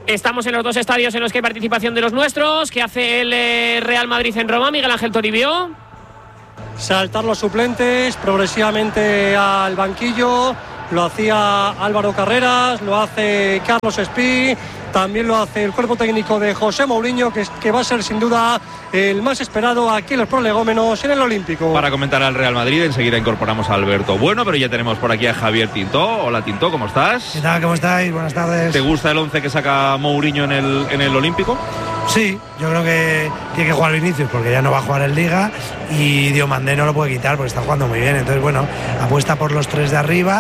Estamos en los dos estadios en los que hay participación de los nuestros. ¿Qué hace el Real Madrid en Roma, Miguel Ángel Toribio? Saltar los suplentes progresivamente al banquillo. Lo hacía Álvaro Carreras, lo hace Carlos Espí, también lo hace el cuerpo técnico de José Mourinho, que va a ser sin duda el más esperado aquí en los prolegómenos en el Olímpico. Para comentar al Real Madrid, enseguida incorporamos a Alberto Bueno, pero ya tenemos por aquí a Javier Tintó. Hola Tintó, ¿cómo estás? ¿Qué tal? ¿Cómo estáis? Buenas tardes. ¿Te gusta el 11 que saca Mourinho en el Olímpico? Sí, yo creo que tiene que jugar Vinicius porque ya no va a jugar en Liga y Diomandé no lo puede quitar porque está jugando muy bien. Entonces, bueno, apuesta por los tres de arriba.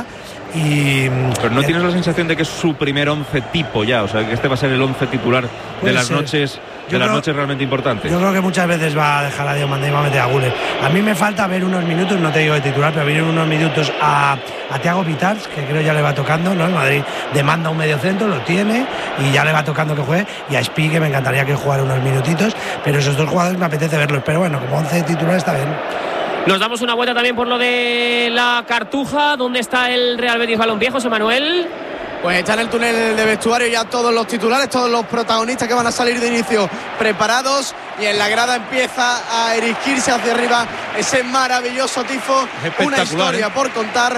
Pero ¿no tienes la sensación de que es su primer 11 tipo ya? O sea, que este va a ser el 11 titular de las noches realmente importantes. Yo creo que muchas veces va a dejar a Diomandé y va a meter a Güler. A mí me falta ver unos minutos, no te digo de titular, pero ver unos minutos a Thiago Vitals, que creo ya le va tocando, ¿no? El Madrid demanda un medio centro, lo tiene y ya le va tocando que juegue. Y a Spi, que me encantaría que jugara unos minutitos, pero esos dos jugadores me apetece verlos. Pero bueno, como 11 titular está bien. Nos damos una vuelta también por lo de la Cartuja. ¿Dónde está el Real Betis Balompié, José Manuel? Pues está en el túnel de vestuario ya todos los titulares, todos los protagonistas que van a salir de inicio preparados, y en la grada empieza a erigirse hacia arriba ese maravilloso tifo. Una historia por contar,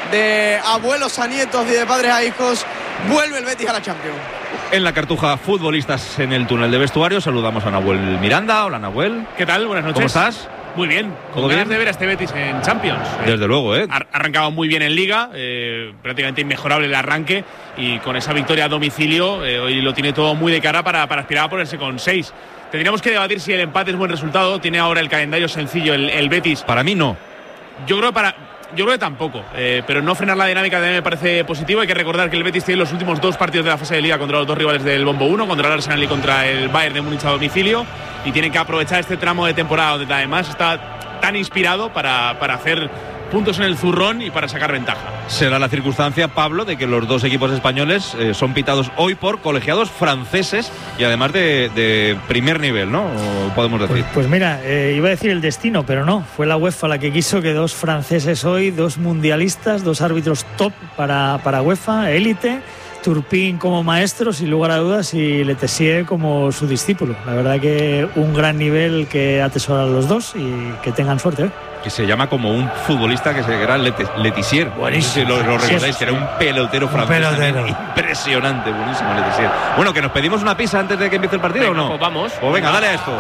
de abuelos a nietos y de padres a hijos. Vuelve el Betis a la Champions. En la Cartuja, futbolistas en el túnel de vestuario. Saludamos a Nahuel Miranda. Hola Nahuel. ¿Qué tal? Buenas noches. ¿Cómo estás? Muy bien, con ganas de ver a este Betis en Champions. Desde luego, Ha arrancado muy bien en Liga, prácticamente inmejorable el arranque, y con esa victoria a domicilio hoy lo tiene todo muy de cara para aspirar a ponerse con 6. Tendríamos que debatir si el empate es buen resultado. Tiene ahora el calendario sencillo el Betis. Para mí no. Yo creo que tampoco, pero no frenar la dinámica también me parece positivo. Hay que recordar que el Betis tiene los últimos dos partidos de la fase de Liga contra los dos rivales del Bombo 1, contra el Arsenal y contra el Bayern de Múnich a domicilio, y tiene que aprovechar este tramo de temporada donde además está tan inspirado para hacer puntos en el zurrón y para sacar ventaja. Será la circunstancia, Pablo, de que los dos equipos españoles son pitados hoy por colegiados franceses y además de primer nivel, ¿no? Podemos decir. Pues mira, iba a decir el destino, pero no. Fue la UEFA la que quiso que dos franceses hoy, dos mundialistas, dos árbitros top para UEFA, élite, Turpin como maestro, sin lugar a dudas, y Le Tessier como su discípulo. La verdad que un gran nivel que atesoran los dos, y que tengan suerte, ¿eh? Que se llama como un futbolista que era Le Tessier. Buenísimo. Lo recordáis, que era un pelotero francés. Pelotero. Impresionante, buenísimo Le Tessier. Bueno, que nos pedimos una pizza antes de que empiece el partido. Venga, ¿o no? Pues vamos. Pues venga, dale a esto.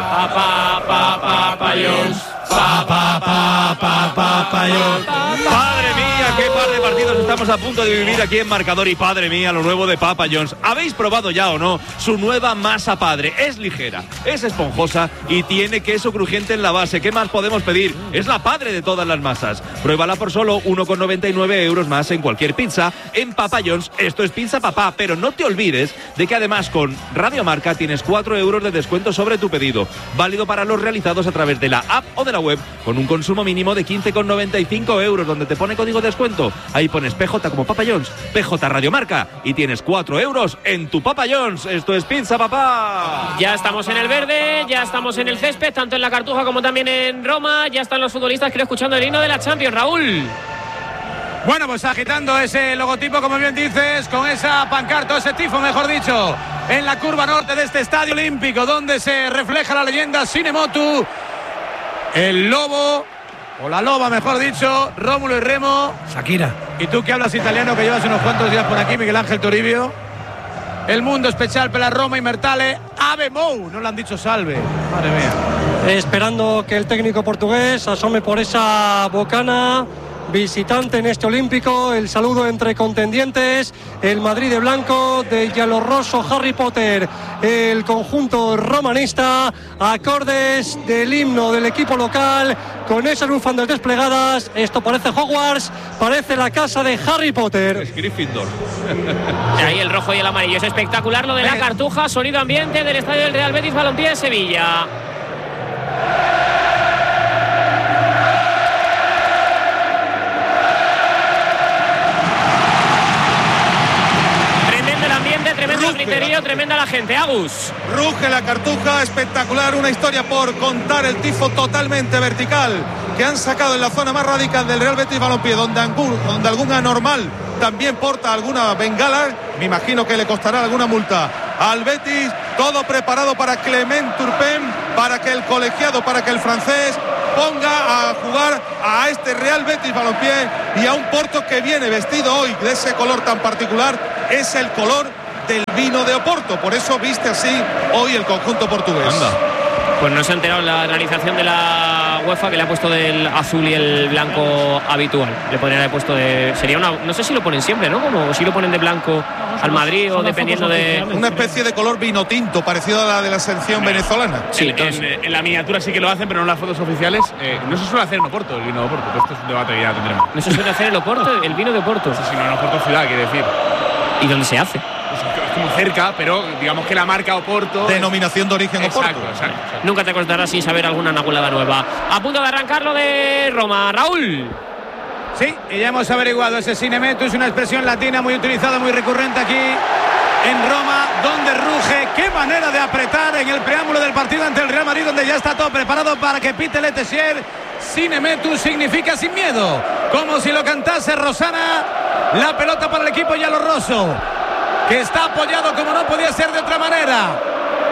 Papayons. Madre mía, qué par de partidos estamos a punto de vivir aquí en Marcador, y padre mía, lo nuevo de Papa John's. ¿Habéis probado ya o no su nueva masa padre? Es ligera, es esponjosa y tiene queso crujiente en la base. ¿Qué más podemos pedir? Es la padre de todas las masas. Pruébala por solo 1,99 euros más en cualquier pizza en Papa John's. Esto es Pizza Papá, pero no te olvides de que además con Radio Marca tienes 4 euros de descuento sobre tu pedido. Válido para los realizados a través de la app o de la web, con un consumo mínimo de 15,95 euros, donde te pone código de descuento. Ahí pones PJ como Papa John's, PJ Radio Marca, y tienes 4 euros en tu Papa John's. Esto es Pizza Papá. Ya estamos en el verde, ya estamos en el césped, tanto en la Cartuja como también en Roma. Ya están los futbolistas, creo, escuchando el himno de la Champions. Raúl. Bueno, pues agitando ese logotipo, como bien dices, con esa pancarta, ese tifo, mejor dicho, en la curva norte de este estadio olímpico, donde se refleja la leyenda Sinemotu, el lobo, o la loba, mejor dicho, Rómulo y Remo. Shakira. Y tú que hablas italiano, que llevas unos cuantos días por aquí, Miguel Ángel Toribio. El mundo especial per la Roma Inmertale, Ave Mou, no le han dicho salve. Madre mía. Esperando que el técnico portugués asome por esa bocana. Visitante en este olímpico, el saludo entre contendientes, el Madrid de blanco, de Giallorrosso, Harry Potter, el conjunto romanista, acordes del himno del equipo local, con esas bufandas desplegadas. Esto parece Hogwarts, parece la casa de Harry Potter. Es Gryffindor. Ahí el rojo y el amarillo, es espectacular lo de la Cartuja, sonido ambiente del estadio del Real Betis Balompié de Sevilla. Tremendo griterío, tremenda la gente. Agus. Ruge la Cartuja, espectacular, una historia por contar, el tifo totalmente vertical que han sacado en la zona más radical del Real Betis Balompié, donde algún anormal también porta alguna bengala. Me imagino que le costará alguna multa al Betis, todo preparado para Clement Turpin, para que el colegiado, para que el francés ponga a jugar a este Real Betis Balompié y a un Porto que viene vestido hoy de ese color tan particular, es el color del vino de Oporto, por eso viste así hoy el conjunto portugués. Anda. Pues no se ha enterado la organización de la UEFA que le ha puesto del azul y el blanco habitual. Le podrían haber puesto sería una, no sé si lo ponen siempre, ¿no? Como si lo ponen de blanco al Madrid o dependiendo de una especie de color vino tinto parecido a la de la selección venezolana. Sí, en la miniatura sí que lo hacen, pero no en las fotos oficiales. No se suele hacer en Oporto el vino de Oporto, pero esto es un debate que ya tendremos. No se suele hacer en Oporto el vino de Oporto. Sí, no en Oporto ciudad, quiere decir. ¿Y dónde se hace? Es como cerca, pero digamos que la marca Oporto. Denominación de origen Oporto. Exacto. Nunca te costará sin saber alguna naculada nueva. A punto de arrancar lo de Roma. Raúl. Sí, y ya hemos averiguado ese Cinemetu, es una expresión latina muy utilizada, muy recurrente aquí en Roma, donde ruge. Qué manera de apretar en el preámbulo del partido ante el Real Madrid, donde ya está todo preparado para que pite Le Tessier. Cinemetu significa sin miedo, como si lo cantase Rosana. La pelota para el equipo Giallorosso, que está apoyado como no podía ser de otra manera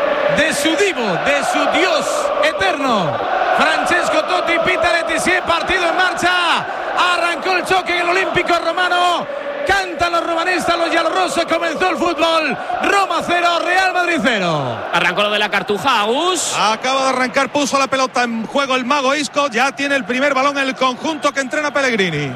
de su divo, de su dios eterno, Francesco Totti. Pita Le Tessier, partido en marcha. Arrancó el choque en el Olímpico Romano. Cantan los romanistas, los Giallorossos. Comenzó el fútbol. Roma 0, Real Madrid 0. Arrancó lo de la Cartuja, Agus. Acaba de arrancar, puso la pelota en juego el mago Isco. Ya tiene el primer balón en el conjunto que entrena Pellegrini.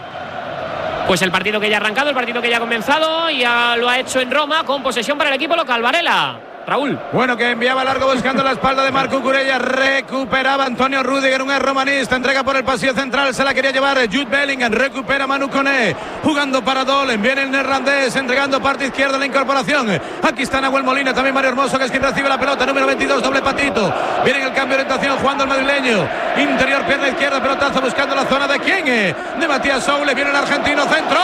Pues el partido que ya ha arrancado, el partido que ya ha comenzado, ya lo ha hecho en Roma con posesión para el equipo local. Varela. Raúl. Bueno, que enviaba largo buscando la espalda de Marco Cucurella. Recuperaba Antonio Rüdiger, un romanista. Entrega por el pasillo central, se la quería llevar Jude Bellingham. Recupera Manu Koné, jugando para Dolen. Viene el neerlandés, entregando parte izquierda la incorporación. Aquí está Nahuel Molina, también Mario Hermoso, que es quien recibe la pelota. Número 22, doble patito. Viene en el cambio de orientación, jugando el madrileño. Interior, pierna izquierda, pelotazo buscando la zona de quién, de Matías Soule. Viene el argentino, centro.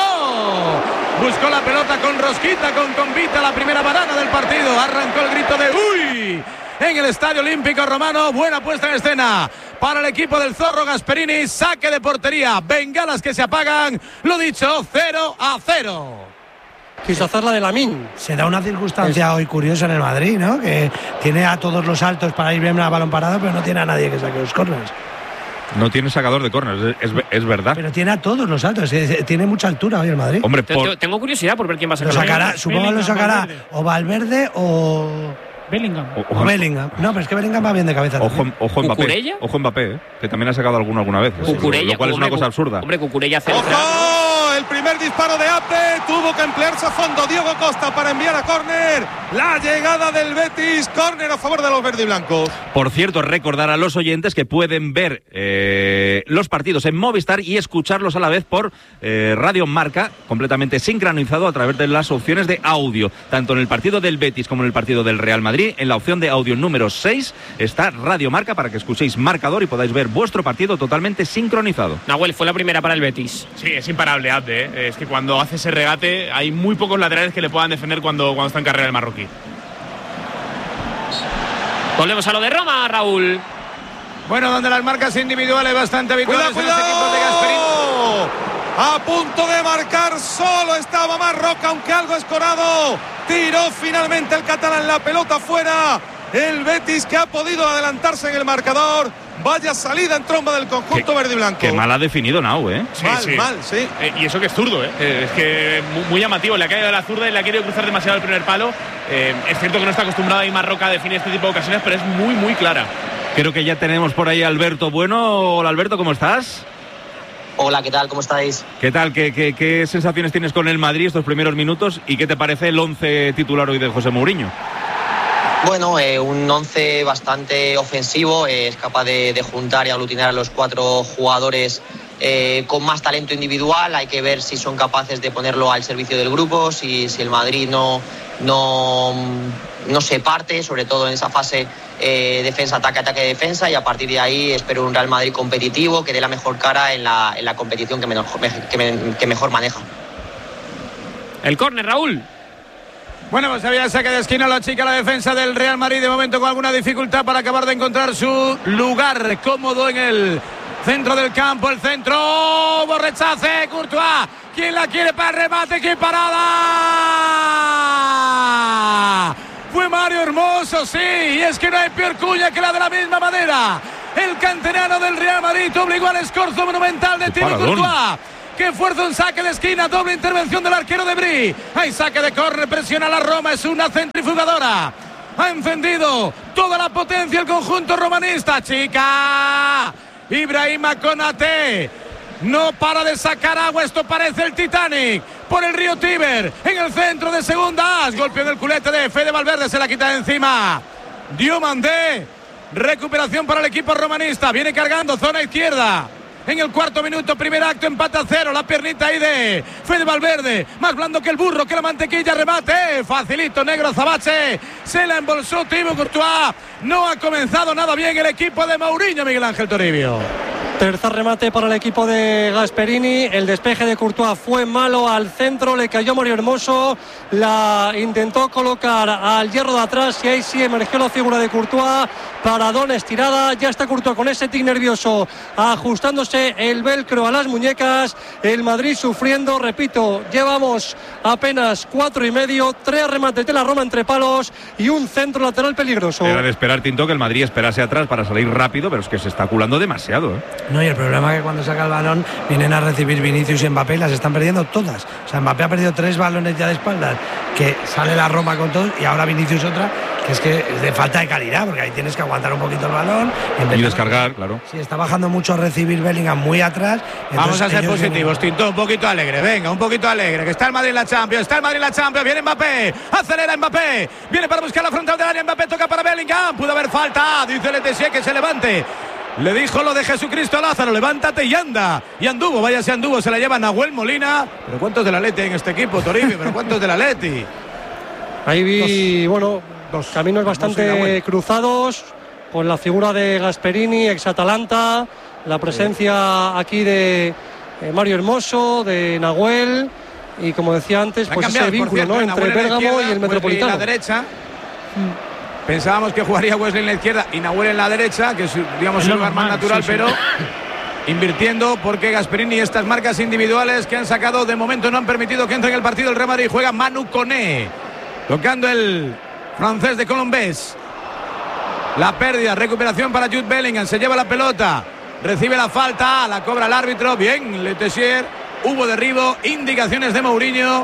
Buscó la pelota con rosquita, con convita, la primera banana del partido. Arrancó el grito de ¡uy! En el Estadio Olímpico Romano. Buena puesta en escena para el equipo del Zorro Gasperini. Saque de portería, bengalas que se apagan. Lo dicho, 0-0. Quiso hacer la de Lamine. Se da una circunstancia hoy curiosa en el Madrid, ¿no? Que tiene a todos los altos para ir bien a balón parado, pero no tiene a nadie que saque los córneres. No tiene sacador de córneres, es verdad. Pero tiene a todos los altos, tiene mucha altura hoy el Madrid. Hombre, tengo curiosidad por ver quién va a sacar. Lo sacará, supongo que lo sacará o Valverde o Bellingham. O Bellingham. No, pero es que Bellingham va bien de cabeza. Ojo Mbappé. Ojo Mbappé, que también ha sacado alguna vez. Cucurella, lo cual es una cosa absurda. Hombre, Cucurella hace ¡ojo! El primer disparo de Ape, tuvo que emplearse a fondo Diego Costa para enviar a córner. La llegada del Betis, córner a favor de los verdiblancos. Por cierto, recordar a los oyentes que pueden ver los partidos en Movistar y escucharlos a la vez por Radio Marca, completamente sincronizado a través de las opciones de audio. Tanto en el partido del Betis como en el partido del Real Madrid, en la opción de audio número 6 está Radio Marca para que escuchéis marcador y podáis ver vuestro partido totalmente sincronizado. Nahuel, fue la primera para el Betis. Sí, es imparable, Abde. Es que cuando hace ese regate hay muy pocos laterales que le puedan defender cuando está en carrera el marroquí. Volvemos a lo de Roma, Raúl. Bueno, donde las marcas individuales bastante habituales en los equipos de Gasperini. A punto de marcar, solo estaba Marroca, aunque algo escorado. Tiró finalmente el catalán, la pelota fuera. El Betis, que ha podido adelantarse en el marcador. Vaya salida en tromba del conjunto verde y blanco. Qué mal ha definido Nau, Mal, sí. Y eso que es zurdo, es que muy llamativo. Le ha caído la zurda y le ha querido cruzar demasiado el primer palo. Es cierto que no está acostumbrado a ir Marroca a definir este tipo de ocasiones, pero es muy clara. Creo que ya tenemos por ahí a Alberto Bueno. Hola, Alberto, ¿cómo estás? Hola, ¿qué tal? ¿Cómo estáis? ¿Qué tal? ¿Qué sensaciones tienes con el Madrid estos primeros minutos? ¿Y qué te parece el 11 titular hoy de José Mourinho? Bueno, un 11 bastante ofensivo, es capaz de juntar y aglutinar a los 4 jugadores con más talento individual. Hay que ver si son capaces de ponerlo al servicio del grupo, si el Madrid no se parte, sobre todo en esa fase defensa, ataque, defensa, y a partir de ahí espero un Real Madrid competitivo que dé la mejor cara en la competición que mejor maneja. El córner, Raúl. Bueno, pues había saque de esquina, la chica la defensa del Real Madrid, de momento con alguna dificultad para acabar de encontrar su lugar cómodo en el centro del campo. El centro, rechace, Courtois, ¿quién la quiere para el remate? ¡Qué parada! Fue mal Mario Hermoso, sí, y es que no hay peor cuña que la de la misma madera. El canterano del Real Madrid obligó al escorzo monumental de Thibaut Courtois, que fuerza un saque de esquina, doble intervención del arquero de Brie. Hay saque de córner, presiona la Roma, es una centrifugadora. Ha encendido toda la potencia el conjunto romanista, chica. Ibrahima Konaté no para de sacar agua, esto parece el Titanic. Por el río Tíber, en el centro de segunda as, golpeó en el culete de Fede Valverde, se la quita de encima Diomandé. Recuperación para el equipo romanista, viene cargando zona izquierda. En el cuarto minuto, primer acto, empate a 0. La piernita ahí de Fede Valverde. Más blando que el burro, que la mantequilla, remate. Facilito, negro Zabache. Se la embolsó Thibaut Courtois. No ha comenzado nada bien el equipo de Mourinho, Miguel Ángel Toribio. Tercer remate para el equipo de Gasperini. El despeje de Courtois fue malo al centro. Le cayó Mario Hermoso. La intentó colocar al hierro de atrás y ahí sí emergió la figura de Courtois. Paradón, estirada. Ya está Courtois con ese tic nervioso, ajustándose el velcro a las muñecas. El Madrid sufriendo. Repito, llevamos apenas 4,5. 3 remates de la Roma entre palos y un centro lateral peligroso. Era de esperar, Tinto, que el Madrid esperase atrás para salir rápido, pero es que se está culando demasiado, ¿eh? No, y el problema es que cuando saca el balón vienen a recibir Vinicius y Mbappé y las están perdiendo todas. O sea, Mbappé ha perdido 3 balones ya de espaldas, que sale la Roma con todos, y ahora Vinicius otra, que es de falta de calidad, porque ahí tienes que aguantar un poquito el balón y descargar, claro. Sí, está bajando mucho a recibir Bellingham muy atrás. Vamos a ser positivos, Tinto, un poquito alegre, venga, un poquito alegre, que está el Madrid en la Champions, viene Mbappé, acelera Mbappé, viene para buscar la frontal del área, Mbappé toca para Bellingham, pudo haber falta, dice Letessier que se levante. Le dijo lo de Jesucristo a Lázaro, levántate y anda. Y anduvo, vaya si anduvo, se la lleva Nahuel Molina. Pero ¿cuántos del Atleti en este equipo, Toribio? ¿Pero cuántos del Atleti? Ahí vi, dos caminos bastante cruzados, con la figura de Gasperini, ex Atalanta, la presencia aquí de Mario Hermoso, de Nahuel, y como decía antes, pues ese vínculo, ¿no?, entre Bérgamo y el Metropolitano. En la derecha. Pensábamos que jugaría Wesley en la izquierda y Nahuel en la derecha, que es, digamos, el lugar más natural, sí. Pero invirtiendo, porque Gasperini y estas marcas individuales que han sacado de momento no han permitido que entre en el partido el Real Madrid. Juega Manu Koné, tocando el francés de Colombés. La pérdida, recuperación para Jude Bellingham, se lleva la pelota, recibe la falta, la cobra el árbitro, bien Letessier, hubo derribo, indicaciones de Mourinho.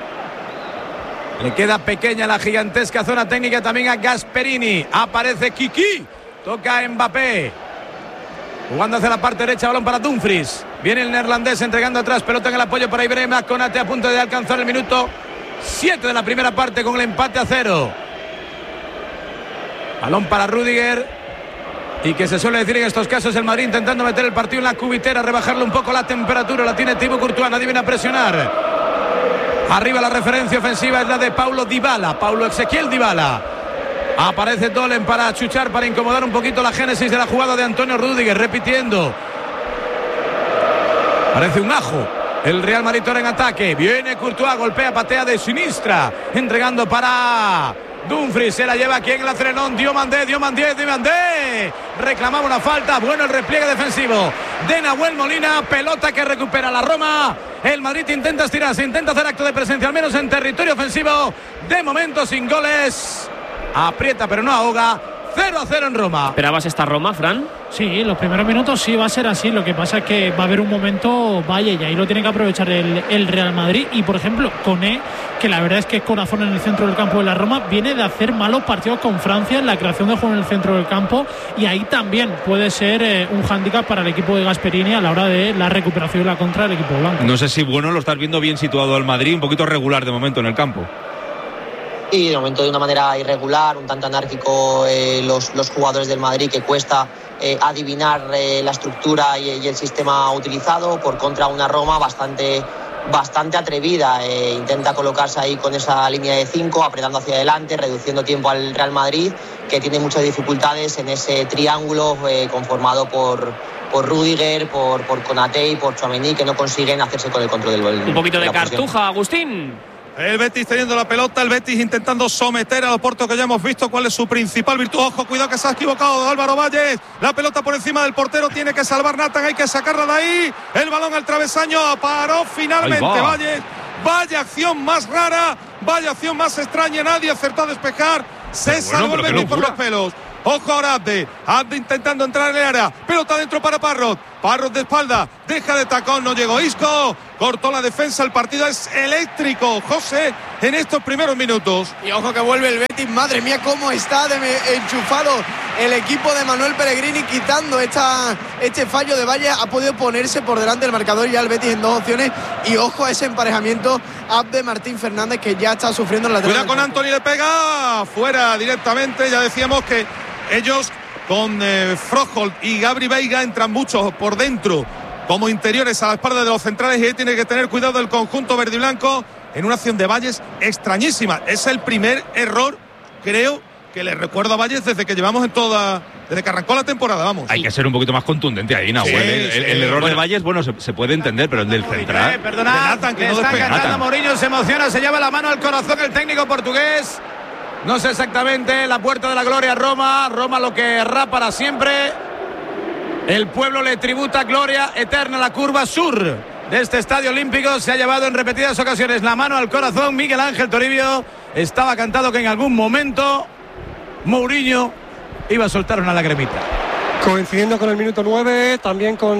Le queda pequeña la gigantesca zona técnica también a Gasperini. Aparece Kiki. Toca Mbappé. Jugando hacia la parte derecha, balón para Dumfries. Viene el neerlandés entregando atrás, pelota en el apoyo para Ibrahima Konaté, a punto de alcanzar el minuto 7 de la primera parte con el empate a 0. Balón para Rüdiger. Y que se suele decir en estos casos, el Madrid intentando meter el partido en la cubitera, rebajarle un poco la temperatura. La tiene Thibaut Courtois, nadie viene a presionar. Arriba la referencia ofensiva es la de Paulo Dybala, Paulo Ezequiel Dybala. Aparece Dolen para chuchar, para incomodar un poquito la génesis de la jugada de Antonio Rüdiger, repitiendo. Parece un ajo. El Real Madrid ahora en ataque. Viene Courtois, golpea, patea de sinistra, entregando para Dumfries, se la lleva aquí en el acelerador. Diomandé. Reclamaba una falta. Bueno el repliegue defensivo de Nahuel Molina. Pelota que recupera la Roma. El Madrid intenta estirarse, intenta hacer acto de presencia, al menos en territorio ofensivo. De momento sin goles. Aprieta pero no ahoga. 0-0 en Roma. ¿Esperabas esta Roma, Fran? Sí, los primeros minutos sí va a ser así. Lo que pasa es que va a haber un momento, vaya, y ahí lo tiene que aprovechar el Real Madrid. Y por ejemplo, Koné, que la verdad es que es corazón en el centro del campo de la Roma, viene de hacer malos partidos con Francia en la creación de juego en el centro del campo. Y ahí también puede ser un hándicap para el equipo de Gasperini a la hora de la recuperación y la contra del equipo blanco. No sé si bueno lo estás viendo bien situado al Madrid, un poquito regular de momento en el campo. Y de momento de una manera irregular, un tanto anárquico, los jugadores del Madrid, que cuesta adivinar la estructura y el sistema utilizado. Por contra, una Roma bastante atrevida, intenta colocarse ahí con esa línea de 5, apretando hacia adelante, reduciendo tiempo al Real Madrid, que tiene muchas dificultades en ese triángulo conformado por Rüdiger, por Konaté y por Tchouaméni, que no consiguen hacerse con el control del balón. Un poquito de cartuja, Agustín. El Betis teniendo la pelota, el Betis intentando someter al Oporto, que ya hemos visto cuál es su principal virtud. Ojo, cuidado que se ha equivocado Álvaro Valles. La pelota por encima del portero, tiene que salvar Nathan, hay que sacarla de ahí. El balón al travesaño, paró finalmente Valles. Vaya acción más rara, vaya acción más extraña, nadie acertó a despejar Se salvó el Betis por los pelos. Ojo ahora Abde intentando entrar en el área, pelota dentro para Parrot de espalda, deja de tacón, no llegó Isco, cortó la defensa, el partido es eléctrico, José, en estos primeros minutos. Y ojo que vuelve el Betis, madre mía cómo está enchufado el equipo de Manuel Pellegrini, quitando este fallo de Valle, ha podido ponerse por delante del marcador ya el Betis en 2 opciones, y ojo a ese emparejamiento Abde Martín Fernández que ya está sufriendo el lateral. Cuidado con Anthony, le pega fuera directamente, ya decíamos que ellos con Froholt y Gabri Veiga entran muchos por dentro como interiores a la espalda de los centrales, y ahí tiene que tener cuidado el conjunto verde y blanco en una acción de Valles extrañísima. Es el primer error, creo, que le recuerdo a Valles desde que llevamos desde que arrancó la temporada, vamos. Hay que ser un poquito más contundente ahí, Nahuel. El error de Valles, bueno, se puede entender, pero el del central. Perdonad, que no está cantando Mourinho, se emociona, se lleva la mano al corazón el técnico portugués. No sé exactamente, la puerta de la gloria Roma lo querrá para siempre. El pueblo le tributa gloria eterna. La curva sur de este estadio olímpico se ha llevado en repetidas ocasiones la mano al corazón. Miguel Ángel Toribio estaba cantado que en algún momento Mourinho iba a soltar una lagrimita. Coincidiendo con el minuto 9, también con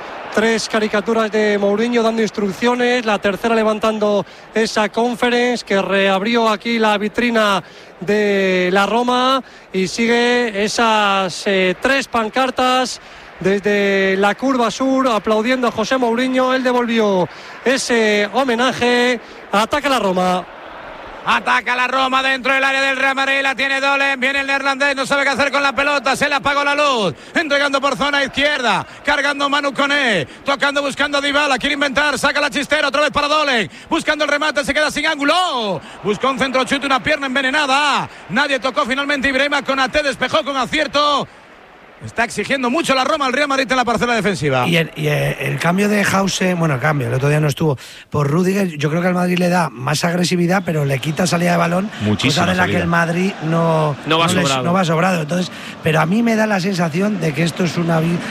3 caricaturas de Mourinho dando instrucciones, la tercera levantando esa conference que reabrió aquí la vitrina de la Roma, y sigue esas 3 pancartas desde la curva sur aplaudiendo a José Mourinho. Él devolvió ese homenaje. Ataca la Roma. Ataca la Roma dentro del área del Real Madrid, la tiene Dolen, viene el neerlandés, no sabe qué hacer con la pelota, se le apagó la luz, entregando por zona izquierda, cargando Manu Koné, tocando, buscando a Dybala, quiere inventar, saca la chistera, otra vez para Dolen, buscando el remate, se queda sin ángulo, buscó un centro chute, una pierna envenenada, nadie tocó finalmente, Ibrahima Konaté despejó con acierto. Está exigiendo mucho la Roma al Real Madrid en la parcela defensiva. Y el cambio de Hause, el otro día no estuvo, por Rüdiger, yo creo que al Madrid le da más agresividad, pero le quita salida de balón, muchísima cosa de la salida. Que el Madrid no va sobrado. Entonces, pero a mí me da la sensación de que esto es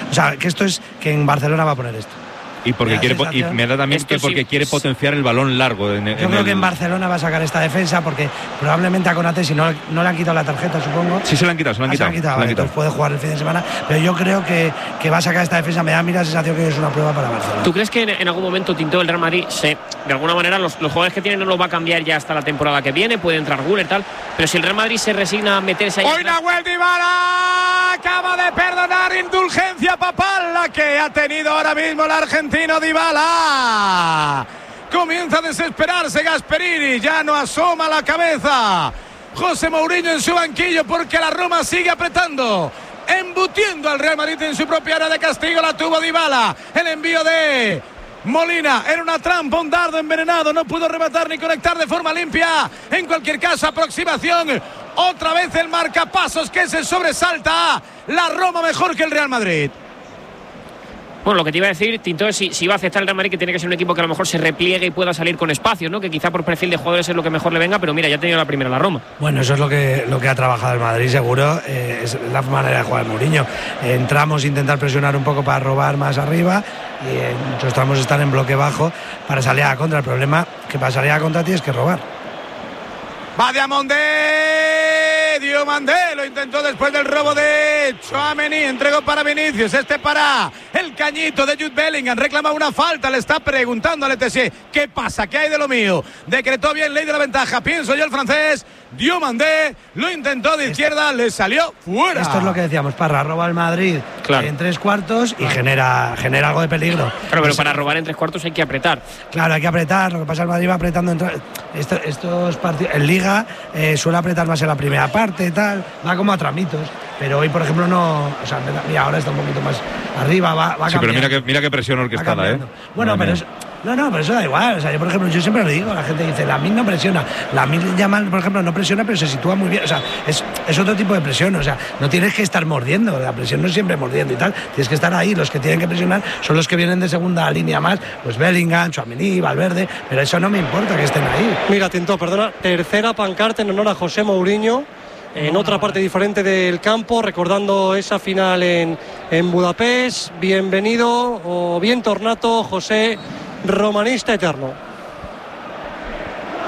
que en Barcelona va a poner esto. Y porque me da también que porque quiere potenciar el balón largo. Yo creo que en Barcelona va a sacar esta defensa, porque probablemente a Konaté, si no le han quitado la tarjeta, supongo. Sí, se la han quitado. Entonces puede jugar el fin de semana, pero yo creo que va a sacar esta defensa. Me da la sensación que es una prueba para Barcelona. ¿Tú crees que en algún momento Tinto, el Real Madrid, de alguna manera los jugadores que tiene no los va a cambiar ya hasta la temporada que viene? Puede entrar Güler, tal, pero si el Real Madrid se resigna a meterse ahí. Hoy Nahuel Dybala acaba de perdonar indulgencia papal la que ha tenido ahora mismo el argentino Dybala. Comienza a desesperarse Gasperini, ya no asoma la cabeza José Mourinho en su banquillo, porque la Roma sigue apretando, embutiendo al Real Madrid en su propia área de castigo. La tuvo Dybala, el envío de Molina era una trampa, un dardo envenenado, no pudo rematar ni conectar de forma limpia. En cualquier caso, aproximación, otra vez el marcapasos que se sobresalta. La Roma mejor que el Real Madrid. Bueno, lo que te iba a decir, Tinto, es si va a aceptar el Real Madrid, que tiene que ser un equipo que a lo mejor se repliegue y pueda salir con espacios, ¿no? Que quizá por perfil de jugadores es lo que mejor le venga, pero mira, ya ha tenido la primera la Roma. Bueno, eso es lo que ha trabajado el Madrid, seguro. Es la manera de jugar Mourinho. Entramos, intentar presionar un poco para robar más arriba, y en muchos tramos estar en bloque bajo para salir a la contra. El problema que para salir a la contra tienes que robar. Va Diomandé, lo intentó después del robo de Tchouaméni, entregó para Vinicius, para el cañito de Jude Bellingham, reclama una falta, le está preguntando al ETC, ¿qué pasa? ¿Qué hay de lo mío? Decretó bien ley de la ventaja, pienso yo el francés. Diomandé lo intentó de izquierda, le salió fuera. Esto es lo que decíamos, Parra, roba al Madrid en 3/4 y genera algo de peligro. Claro, pero para robar en 3/4 hay que apretar. Claro, hay que apretar, lo que pasa es que el Madrid va apretando estos partidos. En Liga suele apretar más en la primera parte, tal, va como a tramitos. Pero hoy, por ejemplo, no. O sea, mira, ahora está un poquito más arriba, va sí, cambiando. Pero mira qué presión orquestada, Bueno, pero es. No, pero eso da igual. O sea, yo, por ejemplo, yo siempre lo digo, la gente dice, Lamine no presiona. Lamine Yamal, por ejemplo, no presiona, pero se sitúa muy bien. O sea, es otro tipo de presión. O sea, no tienes que estar mordiendo. La presión no es siempre mordiendo y tal. Tienes que estar ahí. Los que tienen que presionar son los que vienen de segunda línea más. Pues Bellingham, Tchouaméni, Valverde. Pero eso no me importa que estén ahí. Mira, Tinto, perdona. Tercera pancarta en honor a José Mourinho. En otra parte diferente del campo, recordando esa final en Budapest. Bienvenido o bien tornato, José, romanista eterno.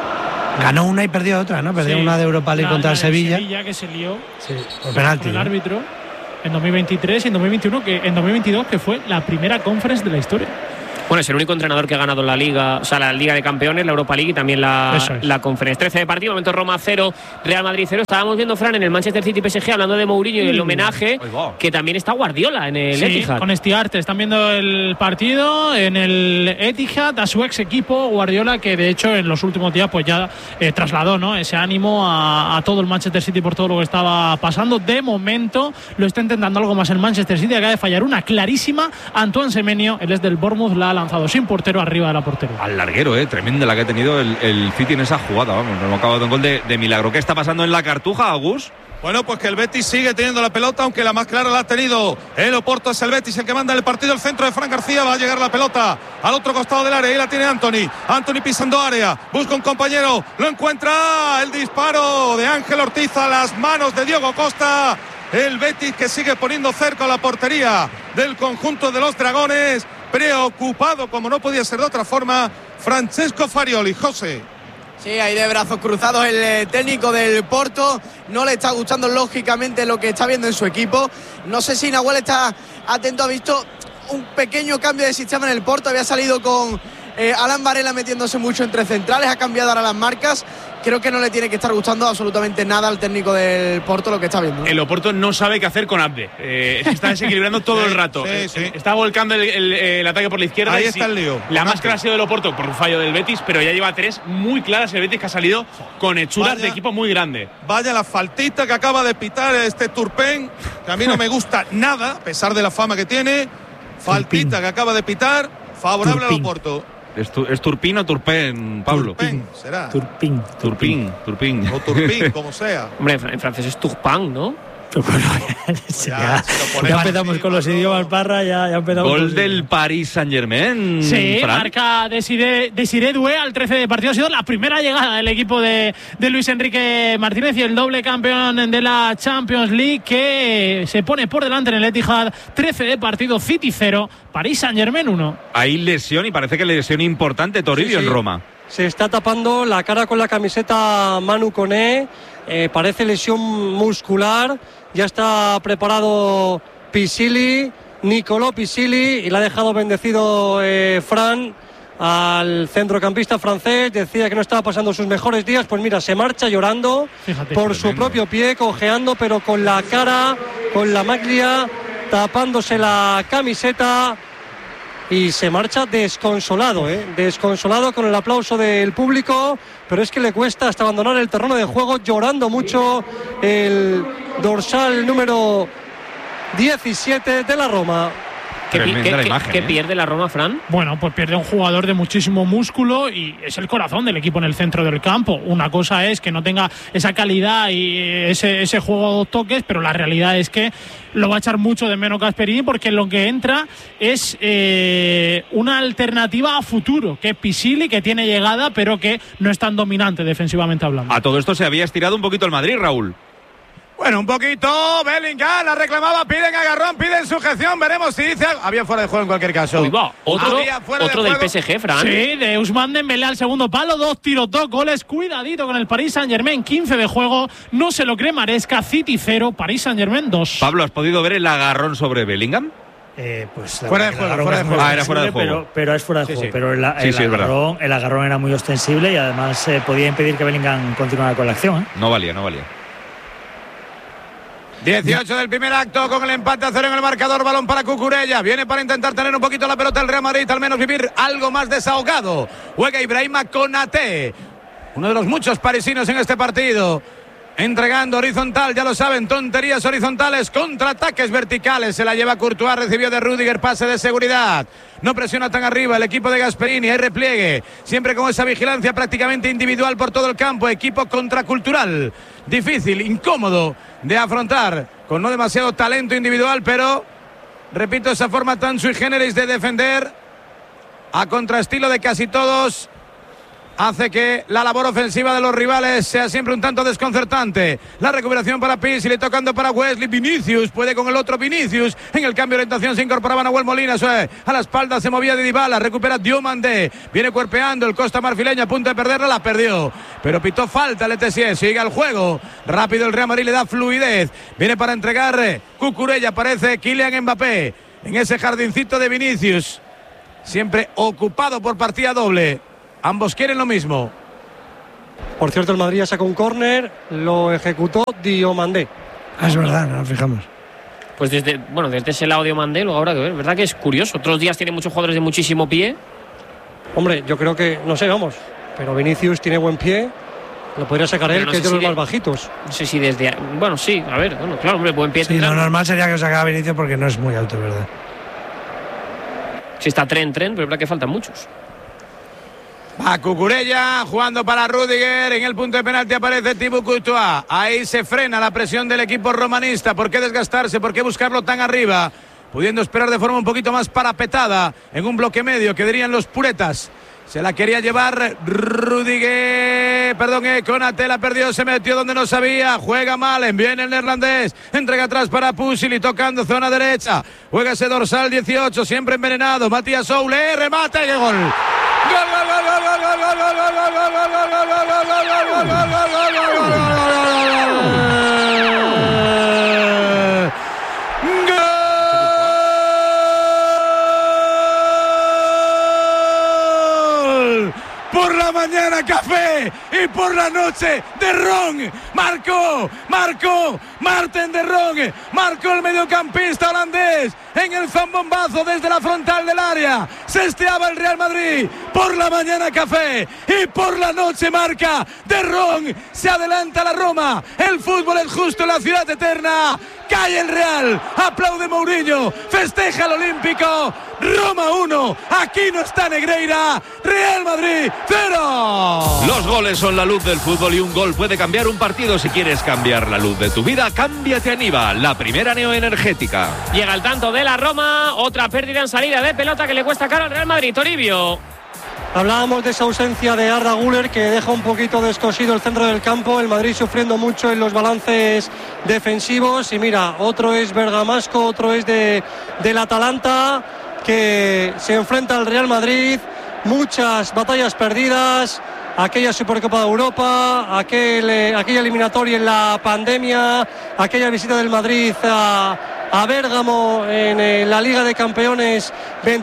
Ganó una y perdió otra, ¿no? Perdió una de Europa League contra el Sevilla. Sevilla, que se lió por penalti, con el árbitro en 2023 y en 2022, que fue la primera conference de la historia. Bueno, es el único entrenador que ha ganado la Liga, o sea, la Liga de Campeones, la Europa League y también la Conference. 13 de partido, momento Roma 0, Real Madrid 0. Estábamos viendo, Fran, en el Manchester City PSG, hablando de Mourinho y el homenaje, que también está Guardiola en el Etihad. Con Estiarte, están viendo el partido en el Etihad a su ex equipo, Guardiola, que de hecho en los últimos días pues ya trasladó, ¿no?, ese ánimo a todo el Manchester City por todo lo que estaba pasando. De momento lo está intentando algo más el Manchester City, acaba de fallar una clarísima. Antoine Semenyo, él es del Bournemouth, la ha lanzado sin portero arriba de la portería. Al larguero, tremenda la que ha tenido el City en esa jugada, vamos, nos hemos acabado de un gol de milagro. ¿Qué está pasando en la Cartuja, Agus? Bueno, pues que el Betis sigue teniendo la pelota, aunque la más clara la ha tenido el Oporto. Es el Betis el que manda el partido. El centro de Fran García, va a llegar la pelota al otro costado del área. Ahí la tiene Anthony pisando área, busca un compañero, lo encuentra. El disparo de Ángel Ortiz a las manos de Diogo Costa. El Betis que sigue poniendo cerca a la portería del conjunto de los Dragones. Preocupado, como no podía ser de otra forma, Francesco Farioli. José. Sí, ahí de brazos cruzados el técnico del Porto. No le está gustando lógicamente lo que está viendo en su equipo. No sé si Nahuel está atento, ha visto un pequeño cambio de sistema en el Porto. Había salido con Alan Varela metiéndose mucho entre centrales, ha cambiado ahora las marcas. Creo que no le tiene que estar gustando absolutamente nada al técnico del Porto lo que está viendo. El Oporto no sabe qué hacer con Abde. Está desequilibrando todo el rato. Está volcando el ataque por la izquierda. Ahí está el lío. La más clara ha sido del Oporto por un fallo del Betis, pero ya lleva 3 muy claras el Betis, que ha salido con hechuras de equipo muy grande. Vaya la faltita que acaba de pitar Turpin, que a mí no me gusta nada, a pesar de la fama que tiene. Faltita que acaba de pitar, favorable al Oporto. ¿Es Turpin o Turpin, Pablo? Turpin, será. Turpin. O Turpin, como sea. Hombre, en francés es Turpin, ¿no? Ya empezamos con los idiomas, Parra, ya empezamos. Gol del Paris Saint-Germain. Sí, Fran. marca Desiré Doué al 13 de partido. Ha sido la primera llegada del equipo de Luis Enrique Martínez y el doble campeón de la Champions League, que se pone por delante en el Etihad. 13 de partido, City 0, Paris Saint-Germain 1. Hay lesión y parece que lesión importante, Toribio, en Roma. Se está tapando la cara con la camiseta Manu Koné. Parece lesión muscular. Ya está preparado Nicolò Pisili, y le ha dejado bendecido Fran al centrocampista francés. Decía que no estaba pasando sus mejores días. Pues mira, se marcha llorando. Fíjate, por su propio pie, cojeando, pero con la cara, con la maglia, tapándose la camiseta. Y se marcha desconsolado, desconsolado, con el aplauso del público, pero es que le cuesta hasta abandonar el terreno de juego, llorando mucho el dorsal número 17 de la Roma. ¿Qué pierde la Roma, Fran? Bueno, pues pierde un jugador de muchísimo músculo y es el corazón del equipo en el centro del campo. Una cosa es que no tenga esa calidad y ese juego de toques, pero la realidad es que lo va a echar mucho de menos Gasperini, porque lo que entra es una alternativa a futuro, que es Pisili, que tiene llegada, pero que no es tan dominante defensivamente hablando. A todo esto se había estirado un poquito el Madrid, Raúl. Bueno, un poquito. Bellingham la reclamaba, piden agarrón, piden sujeción. Veremos si dice. Había fuera de juego en cualquier caso. Uy, va. Otro del PSG, Fran. Sí, de Ousmane Dembélé al segundo palo. 2 tiros, 2 goles. Cuidadito con el Paris Saint-Germain. 15 de juego. No se lo cree Maresca. City 0, Paris Saint-Germain 2. Pablo, ¿has podido ver el agarrón sobre Bellingham? Pues fuera de juego. Era fuera de juego. Pero es fuera de juego. Sí. Pero el agarrón era muy ostensible y además podía impedir que Bellingham continuara con la acción. No valía. 18 del primer acto, con el empate a 0 en el marcador. Balón para Cucurella. Viene para intentar tener un poquito la pelota el Real Madrid, al menos vivir algo más desahogado. Juega Ibrahima Konaté, uno de los muchos parisinos en este partido. Entregando horizontal, ya lo saben, tonterías horizontales, contraataques verticales. Se la lleva Courtois, recibió de Rüdiger, pase de seguridad. No presiona tan arriba el equipo de Gasperini, hay repliegue. Siempre con esa vigilancia prácticamente individual por todo el campo. Equipo contracultural, difícil, incómodo de afrontar, con no demasiado talento individual, pero, repito, esa forma tan sui generis de defender a contraestilo de casi todos hace que la labor ofensiva de los rivales sea siempre un tanto desconcertante. La recuperación para Pizzi, tocando para Wesley. Vinicius puede con el otro Vinicius. En el cambio de orientación se incorporaba Nahuel Molina. A la espalda se movía de Dybala. Recupera Diomandé. Viene cuerpeando el Costa Marfileño, a punto de perderla. La perdió, pero pitó falta el ETC. Sigue al juego. Rápido el Real Madrid, le da fluidez. Viene para entregar Cucurella. Aparece Kylian Mbappé en ese jardincito de Vinicius. Siempre ocupado por partida doble. Ambos quieren lo mismo. Por cierto, el Madrid ya sacó un córner, lo ejecutó Diomandé. Es verdad, no nos fijamos. Pues desde ese lado Diomandé, luego habrá que ver. ¿Verdad que es curioso? Otros días tiene muchos jugadores de muchísimo pie. Hombre, yo creo que, no sé, vamos, pero Vinicius tiene buen pie. Lo podría sacar él, que es de los más bajitos. No sé si desde... Bueno, sí, a ver, bueno, claro, hombre, buen pie. Sí, lo normal sería que lo sacara Vinicius porque no es muy alto, ¿verdad? Si está tren, pero es verdad que faltan muchos. A Cucurella, jugando para Rüdiger. En el punto de penalti aparece Thibaut Courtois. Ahí se frena la presión del equipo romanista. ¿Por qué desgastarse? ¿Por qué buscarlo tan arriba? Pudiendo esperar de forma un poquito más parapetada en un bloque medio, que dirían los puretas. Se la quería llevar Rüdiger. Perdón, Konaté la perdió, se metió donde no sabía. Juega mal, viene el neerlandés. Entrega atrás para Pusili, tocando zona derecha. Juega ese dorsal 18, siempre envenenado. Matías Soule, remata y gol. Por la mañana café y por la noche de ron. Marcó Marten de Ron. Marcó el mediocampista holandés en el zambombazo desde la frontal del área. Se esteaba el Real Madrid. Por la mañana café y por la noche marca de Ron. Se adelanta la Roma. El fútbol es justo en la ciudad eterna. Cae el Real. Aplaude Mourinho. Festeja el Olímpico. Roma 1. Aquí no está Negreira. Real Madrid 0. Los goles son la luz del fútbol y un gol puede cambiar un partido. Si quieres cambiar la luz de tu vida, cámbiate a Niva, la primera neoenergética. Llega el tanto de la Roma. Otra pérdida en salida de pelota que le cuesta caro al Real Madrid. Toribio. Hablábamos de esa ausencia de Arda Güler, que deja un poquito descosido el centro del campo. El Madrid sufriendo mucho en los balances defensivos. Y mira, otro es Bergamasco, otro es del Atalanta, que se enfrenta al Real Madrid. Muchas batallas perdidas. Aquella Supercopa de Europa, aquella eliminatoria en la pandemia, aquella visita del Madrid a Bérgamo en la Liga de Campeones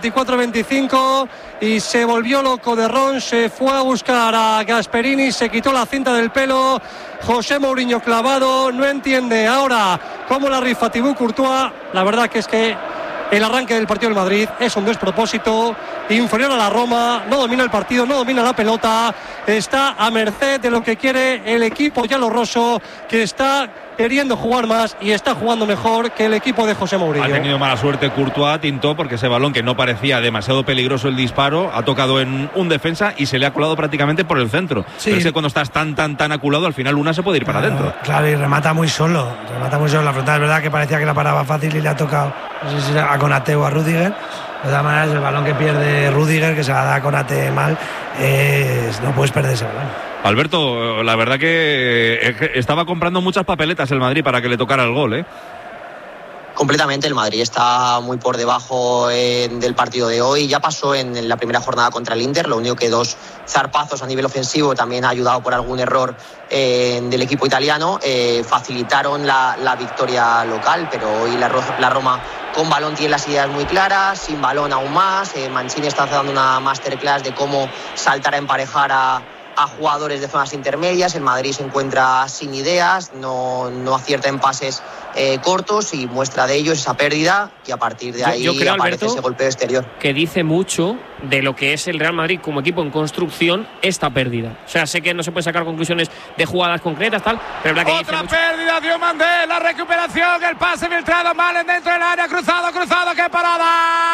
24-25, y se volvió loco de Ron. Se fue a buscar a Gasperini, se quitó la cinta del pelo. José Mourinho clavado, no entiende ahora cómo la rifa Thibaut Courtois. La verdad que es que el arranque del partido del Madrid es un despropósito, inferior a la Roma, no domina el partido, no domina la pelota, está a merced de lo que quiere el equipo giallorroso, que está queriendo jugar más y está jugando mejor que el equipo de José Mourinho. Ha tenido mala suerte Courtois, tintó, porque ese balón, que no parecía demasiado peligroso el disparo, ha tocado en un defensa y se le ha colado prácticamente por el centro. Sí. Pero es que cuando estás tan aculado, al final una se puede ir para adentro. Claro, y remata muy solo la frontal. Es verdad que parecía que la paraba fácil y le ha tocado, no sé si a Konaté o a Rüdiger. De todas maneras, el balón que pierde Rüdiger, que se la da a Konaté mal, no puedes perder ese balón. Alberto, la verdad que estaba comprando muchas papeletas el Madrid para que le tocara el gol, ¿eh? Completamente, el Madrid está muy por debajo del partido de hoy. Ya pasó en la primera jornada contra el Inter, lo único que 2 zarpazos a nivel ofensivo, también ha ayudado por algún error del equipo italiano, facilitaron la victoria local, pero hoy la Roma con balón tiene las ideas muy claras, sin balón aún más. Mancini está dando una masterclass de cómo saltar a emparejar a jugadores de zonas intermedias. El Madrid se encuentra sin ideas, no acierta en pases cortos, y muestra de ello esa pérdida, y a partir de ahí yo creo, aparece Alberto, ese golpeo exterior. Que dice mucho de lo que es el Real Madrid como equipo en construcción, esta pérdida. O sea, sé que no se puede sacar conclusiones de jugadas concretas, tal, pero es verdad que otra pérdida, Diomandé, la recuperación, el pase filtrado mal dentro del área, cruzado, ¡qué parada!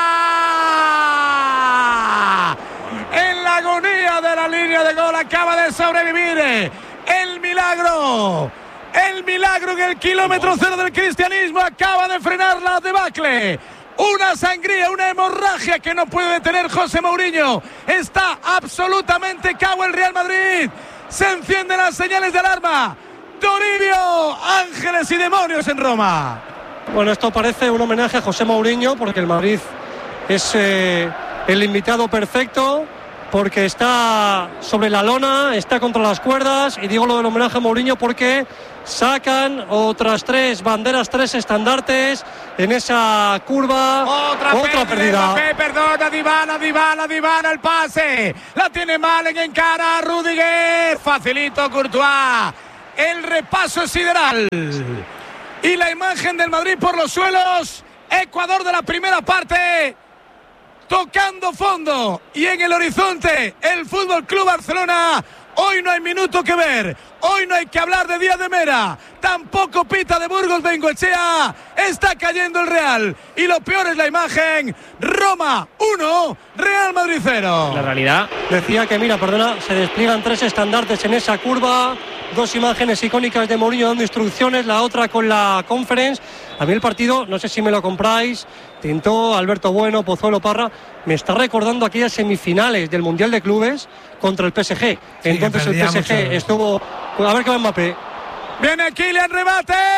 En la agonía de la línea de gol acaba de sobrevivir el milagro en el kilómetro cero del cristianismo. Acaba de frenar la debacle Una sangría, una hemorragia que no puede detener José Mourinho. Está absolutamente cao el Real Madrid. Se encienden las señales de alarma. Toribio, ángeles y demonios en Roma. Bueno, esto parece un homenaje a José Mourinho, porque el Madrid es el invitado perfecto, porque está sobre la lona, está contra las cuerdas, y digo lo del homenaje a Mourinho porque sacan otras 3 banderas, 3 estandartes en esa curva. Otra pérdida. Perdona, Dybala, el pase. La tiene Malen, encara a Rüdiger. Facilito Courtois. El repaso es sideral. Y la imagen del Madrid por los suelos. Ecuador de la primera parte. Tocando fondo. Y en el horizonte, el Fútbol Club Barcelona. Hoy no hay minuto que ver. Hoy no hay que hablar de Díaz de Mera. Tampoco pita de Burgos Bengoechea. Está cayendo el Real. Y lo peor es la imagen. Roma 1, Real Madrid 0. La realidad. Decía que, mira, perdona, se despliegan 3 estandartes en esa curva. 2 imágenes icónicas de Mourinho dando instrucciones. La otra con la Conference. A mí el partido, no sé si me lo compráis, Tintó, Alberto Bueno, Pozuelo, Parra, me está recordando aquellas semifinales del Mundial de Clubes contra el PSG. Entonces el PSG estuvo... A ver qué va Mbappé. Viene Kylian, remate.